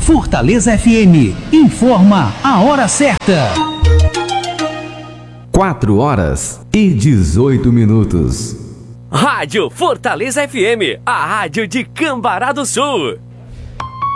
Fortaleza FM informa a hora certa. 4h18. Rádio Fortaleza FM, a rádio de Cambará do Sul.